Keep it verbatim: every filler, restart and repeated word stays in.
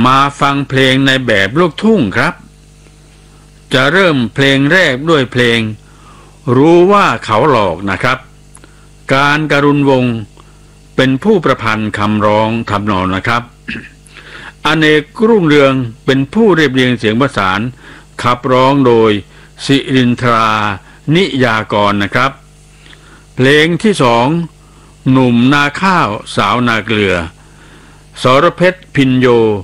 มาฟังเพลงในแบบลูกทุ่งครับจะเริ่มเพลงแรกด้วยเพลงรู้ว่าเขาหลอกนะครับการกรุณวงศ์เป็นผู้ประพันธ์คำร้องทำนองนะครับอเนกรุ่งเรืองเป็นผู้เรียบเรียงเสียงประสานขับร้องโดยสิรินทรานิยากรนะครับเพลงที่สองหนุ่มนาข้าวสาวนาเกลือสรเพชรพินโย